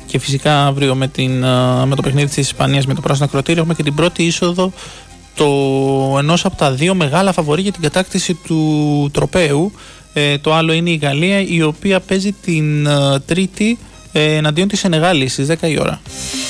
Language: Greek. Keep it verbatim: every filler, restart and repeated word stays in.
Και φυσικά αύριο με, την, με το παιχνίδι της Ισπανίας με το πράσινο ακροατήριο έχουμε και την πρώτη είσοδο το ενός από τα δύο μεγάλα φαβορί για την κατάκτηση του τροπαίου. Ε, το άλλο είναι η Γαλλία, η οποία παίζει την uh, Τρίτη ε, εναντίον της Σενεγάλης στις δέκα η ώρα.